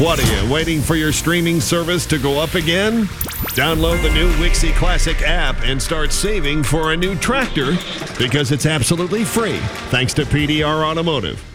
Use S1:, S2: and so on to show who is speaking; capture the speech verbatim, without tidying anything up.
S1: What are you, waiting for your streaming service to go up again? Download the new Wixie Classic app and start saving for a new tractor because it's absolutely free thanks to P D R Automotive.